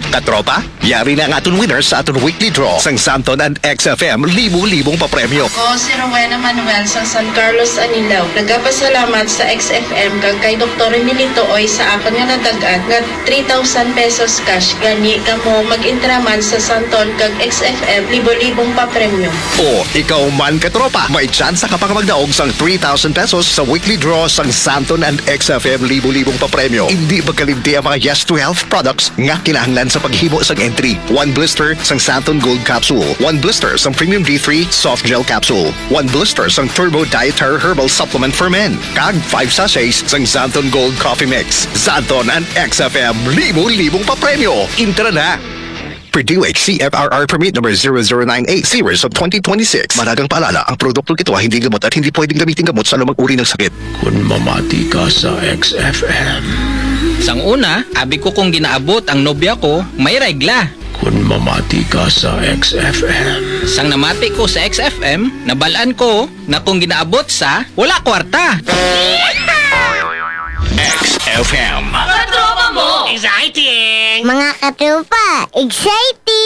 Katropa, yari na ang aton winner sa aton weekly draw sang Santon and XFM libo-libong papremyo. Ako si Rowena Manuel sa San Carlos, Anilaw. Nagapasalamat sa XFM kag kay Dr. Emilito Oy sa akon nga nadagat nga 3,000 pesos cash. Gani kamo mag-intraman sa Santon kag XFM libo-libong papremyo. O, ikaw man katropa, may chance ka pang magdaog sang 3,000 pesos sa weekly draw sang Santon and XFM libo-libong papremyo. Hindi magkalinti ang mga Yes to Health products nga kinahanglan sa paghimo sang entry. 1 blister sang Santon Gold Capsule, 1 blister sang Premium D3 Soft Gel Capsule, 1 blister sang Turbo Dietary Herbal Supplement for Men, kag 5 sachets sang Santon Gold Coffee Mix. Santon and XFM libo-libong papremyo. Intra na! Purdue HCFRR Permit number 0098 series of 2026. Managang paalala, ang produktong ito ay hindi gamot at hindi pwedeng gamitin gamot sa anumang uri ng sakit. Kung mamati ka sa XFM. Sang una, abi ko kung ginaabot ang nobya ko, may regla. Kung mamati ka sa XFM. Sang namati ko sa XFM, nabalaan ko na kung ginaabot sa wala kwarta. XFM. Mga katropa, exciting!